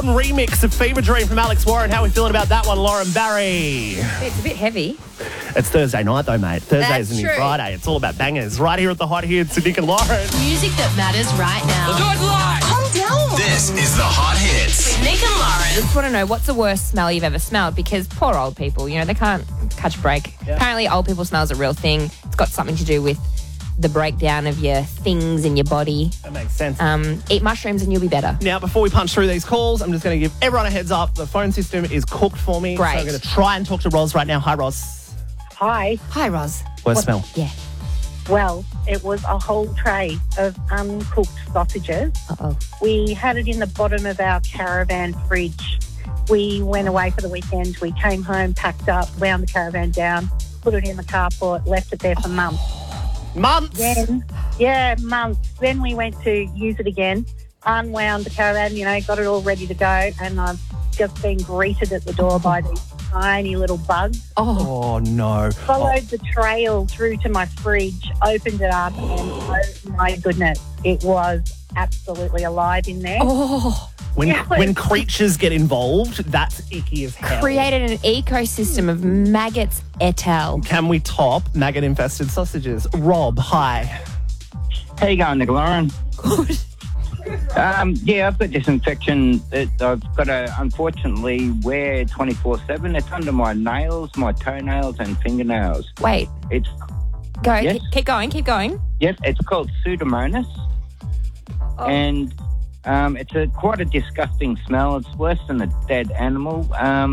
Jordan remix of Fever Dream from Alex Warren. How are we feeling about that one, Lauren Barry? It's a bit heavy. It's Thursday night though, mate. Thursday's the new true. Friday. It's all about bangers. Right here at the Hot Hits with Nick and Lauren. Music that matters right now. Do it live. Calm down. This is the Hot Hits. With Nick and Lauren. Just want to know, what's the worst smell you've ever smelled? Because poor old people, they can't catch a break. Yeah. Apparently, old people smell is a real thing. It's got something to do with the breakdown of your things in your body. That makes sense. Eat mushrooms and you'll be better. Now, before we punch through these calls, I'm just going to give everyone a heads up. The phone system is cooked for me. Great. So I'm going to try and talk to Roz right now. Hi, Roz. Hi. Hi, Roz. Worst smell? Yeah. Well, it was a whole tray of uncooked sausages. Uh-oh. We had it in the bottom of our caravan fridge. We went away for the weekend. We came home, packed up, wound the caravan down, put it in the carport, left it there for months. Months? Months. Then we went to use it again, unwound the caravan, got it all ready to go, and I've just been greeted at the door by these tiny little bugs. Oh, no. Followed the trail through to my fridge, opened it up, and oh my goodness, it was absolutely alive in there. Oh, When creatures get involved, that's icky as hell. created an ecosystem of maggots et al. Can we top maggot-infested sausages? Rob, hi. How you going, Nick Lauren? Good. I've got this infection that I've got to unfortunately wear 24/7. It's under my nails, my toenails and fingernails. Wait, It's go. Yes? Keep going. Yes, it's called Pseudomonas, Oh. and it's quite a disgusting smell. It's worse than a dead animal.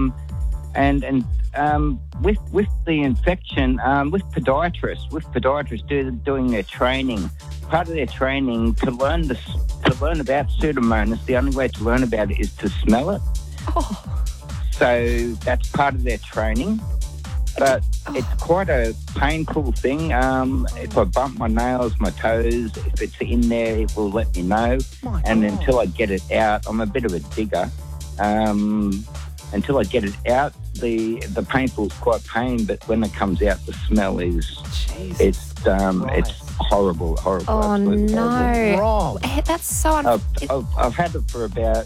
With the infection, with podiatrists doing their training, part of their training to learn about Pseudomonas, the only way to learn about it is to smell it. Oh. So that's part of their training. But it's quite a painful thing. If I bump my nails, my toes, if it's in there, it will let me know. My And God. until I get it out, I'm a bit of a digger. Until I get it out, the painful is quite pain, but when it comes out, the smell is Jesus it's horrible. Oh, absolutely no. horrible. Rob. That's so I've had it for about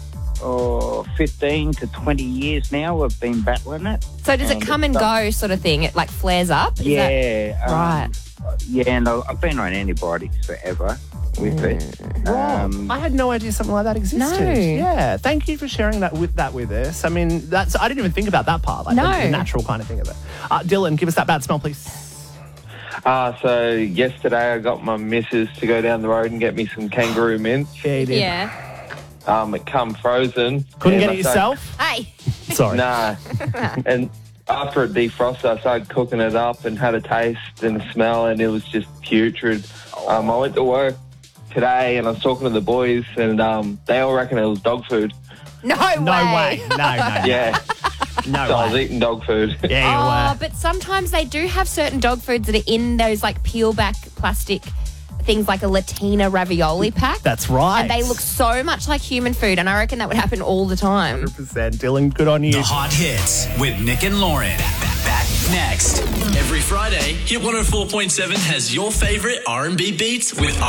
15 to 20 years now. I've been battling it. So does it come and go sort of thing? It like flares up? Is Yeah. that- right. Yeah, and I've been on antibiotics forever with it. Rob, I had no idea something like that existed. No. Yeah, thank you for sharing that with us. I mean, I didn't even think about that part, like No. the natural kind of thing of it. Dylan, give us that bad smell, please. So yesterday I got my missus to go down the road and get me some kangaroo mints. Yeah, you did. Yeah. It come frozen. Couldn't And get it I started- yourself? Hey. Sorry. Nah. And after it defrosted, I started cooking it up and had a taste and a smell, and it was just putrid. I went to work today and I was talking to the boys, and they all reckon it was dog food. No No way. No. Yeah. No So I was way. eating dog food. Yeah, you Oh, were. but sometimes they do have certain dog foods that are in those like peel back plastic things like a Latina ravioli pack. That's right. And they look so much like human food, and I reckon that would happen all the time. 100%. Dylan, good on you. The Hot Hits with Nick and Lauren. Back next. Every Friday, Hit 104.7 has your favourite R&B beats with